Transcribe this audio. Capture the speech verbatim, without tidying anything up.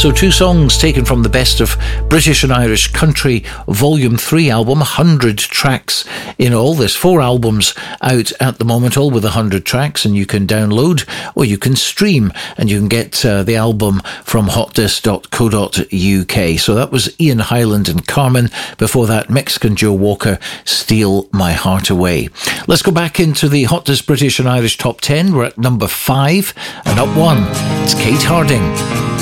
So two songs taken from the Best of British and Irish Country Volume three album, one hundred tracks in all. There's four albums out at the moment, all with one hundred tracks, and you can download or you can stream, and you can get uh, the album from hot disc dot co dot uk. So that was Ian Highland and Carmen. Before that, Mexican Joe Walker, Steal My Heart Away. Let's go back into the Hot Disc British and Irish Top ten. We're at number five, and up one, it's Kate Harding.